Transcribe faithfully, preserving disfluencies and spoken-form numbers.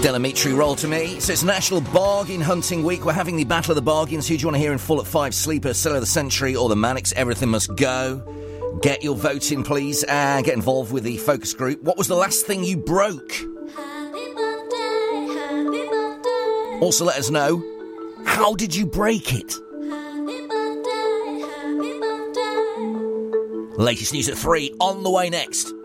Delamitri roll to me. So it's National Bargain Hunting Week. We're having the Battle of the Bargains. Who do you want to hear in full at five? Sleeper, Seller of the Century, or the Manics? Everything must go. Get your vote in, please, and get involved with the focus group. What was the last thing you broke? Happy birthday, happy birthday. Also, let us know, how did you break it? Happy birthday, happy birthday. Latest news at three, on the way next.